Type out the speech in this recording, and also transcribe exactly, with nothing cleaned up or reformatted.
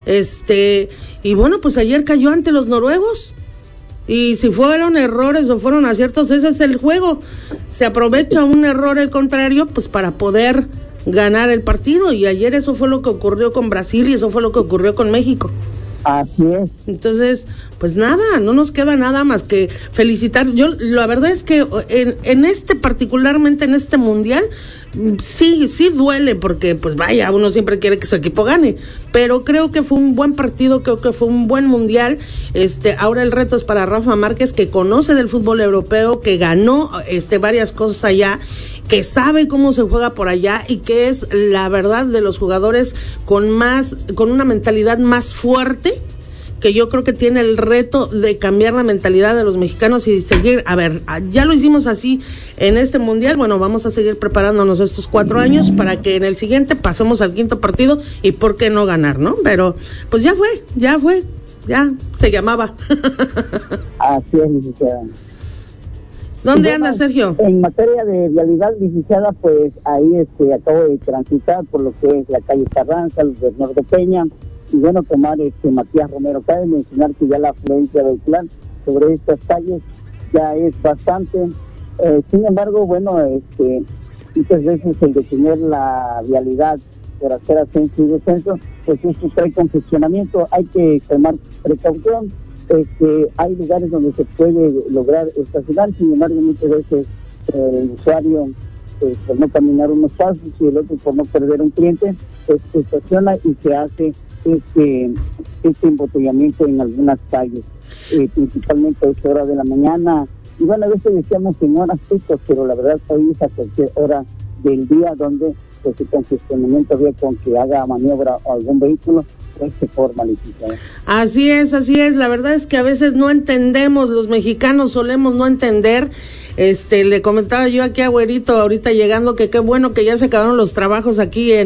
Este, y bueno, pues ayer cayó ante los noruegos. Y si fueron errores o fueron aciertos, ese es el juego. Se aprovecha un error el contrario, pues para poder ganar el partido. Y ayer eso fue lo que ocurrió con Brasil y eso fue lo que ocurrió con México. Así es. Entonces, pues nada, no nos queda nada más que felicitar. Yo, la verdad es que en, en este, particularmente en este mundial, sí, sí duele porque, pues vaya, uno siempre quiere que su equipo gane, pero creo que fue un buen partido, creo que fue un buen mundial. Este, ahora el reto es para Rafa Márquez, que conoce del fútbol europeo, que ganó este varias cosas allá, que sabe cómo se juega por allá y que es, la verdad, de los jugadores con más, con una mentalidad más fuerte, que yo creo que tiene el reto de cambiar la mentalidad de los mexicanos y seguir, a ver, ya lo hicimos así en este mundial, bueno, vamos a seguir preparándonos estos cuatro años para que en el siguiente pasemos al quinto partido y por qué no ganar, ¿no? Pero pues ya fue, ya fue, ya se llamaba. Así es, licenciada. ¿Dónde bueno, anda, Sergio? En materia de vialidad, licenciada, pues ahí este, acabo de transitar por lo que es la calle Carranza, los Bernardo Peña, y bueno, tomar este Matías Romero. Cabe mencionar que ya la afluencia vehicular sobre estas calles ya es bastante. Eh, sin embargo, bueno, este muchas veces el detener la vialidad por hacer ascenso y descenso, pues eso trae congestionamiento. Hay que tomar precaución. Este, hay lugares donde se puede lograr estacionar, sin embargo, muchas veces eh, el usuario, pues, por no caminar unos pasos y el otro por no perder un cliente, pues se estaciona y se hace este este embotellamiento en algunas calles, eh, principalmente a esta hora de la mañana. Y bueno, a veces decíamos en horas picos, pero la verdad hoy es a cualquier hora del día donde pues el congestionamiento había con que haga maniobra o algún vehículo, pues se forma, licenciada. Así es, así es. La verdad es que a veces no entendemos, los mexicanos solemos no entender. Este, le comentaba yo aquí a Güerito ahorita llegando que qué bueno que ya se acabaron los trabajos aquí en